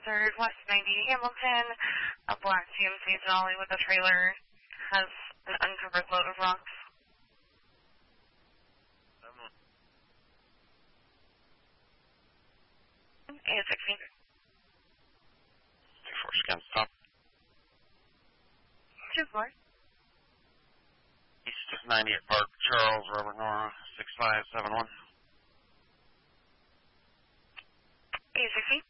3rd, West 90 Hamilton. A black GMC Denali with a trailer has an uncovered load of rocks. A16. 2-4, scan stop. 2-4. East 90 at Park Charles, Robert Nora, 6571. A16.